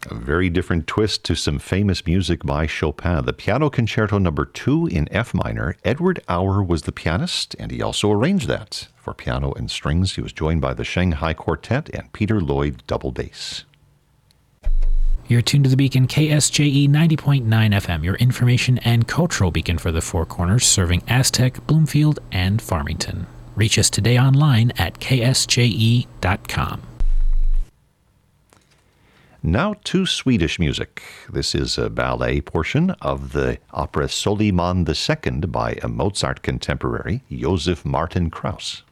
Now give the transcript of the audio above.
A very different twist to some famous music by Chopin. The Piano Concerto No. 2 in F minor. Edward Auer was the pianist, and he also arranged that for piano and strings. He was joined by the Shanghai Quartet and Peter Lloyd double bass. You're tuned to the Beacon, KSJE 90.9 FM, your information and cultural beacon for the Four Corners, serving Aztec, Bloomfield, and Farmington. Reach us today online at ksje.com. Now to Swedish music. This is a ballet portion of the opera Soliman II by a Mozart contemporary, Josef Martin Krauss.